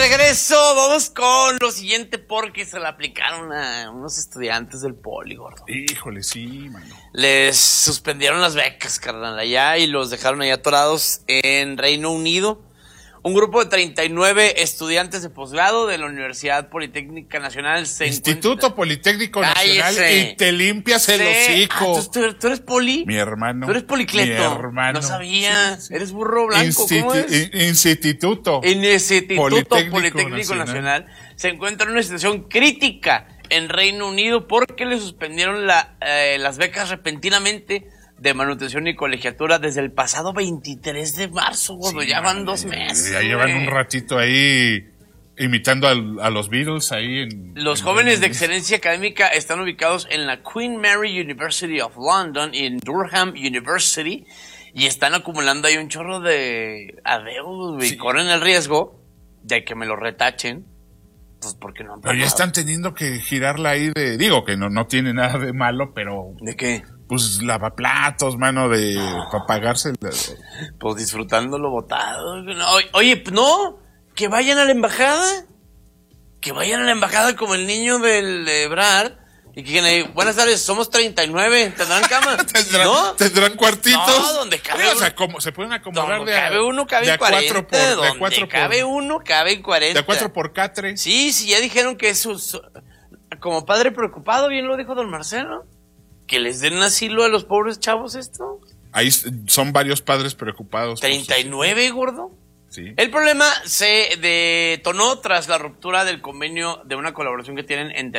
regreso, vamos con lo siguiente porque se la aplicaron a unos estudiantes del Poli, gordo. Híjole, sí, mano. Les suspendieron las becas, carnal, allá y los dejaron allá atorados en Reino Unido. Un grupo de 39 estudiantes de posgrado de la Universidad Politécnica Nacional Instituto Politécnico Nacional. Y te limpias el hocico. ¿Tú eres poli? Mi hermano. ¿Tú eres policleto? Mi hermano. No sabía. Sí. Eres burro blanco. ¿Cómo es? Instituto Politécnico Nacional se encuentra en una situación crítica en Reino Unido porque le suspendieron las becas repentinamente de manutención y colegiatura desde el pasado 23 de marzo, gordo. Ya van 2 meses. Ya llevan un ratito ahí imitando a los Beatles ahí Los jóvenes de excelencia académica están ubicados en la Queen Mary University of London y en Durham University y están acumulando ahí un chorro de adeudos y corren el riesgo de que me lo retachen, pues porque no han pagado. Pero ya están teniendo que girarla ahí digo que no tiene nada de malo, pero... ¿De qué? Pues lavaplatos, mano, para pagarse. Pues disfrutando lo botado. No, oye, no, que vayan a la embajada. Que vayan a la embajada como el niño del Ebrard. Y que digan, buenas tardes, somos 39, ¿tendrán cama? ¿Tendrán cuartitos? No, donde cabe uno. O sea, se pueden acomodar donde cabe uno, cabe 40. Donde cabe uno, cabe 40. De 4 por catre. Sí, ya dijeron que como padre preocupado, bien lo dijo don Marcelo. Que les den asilo a los pobres chavos estos. Ahí son varios padres preocupados. 39, gordo. Sí. El problema se detonó tras la ruptura del convenio de una colaboración que tienen entre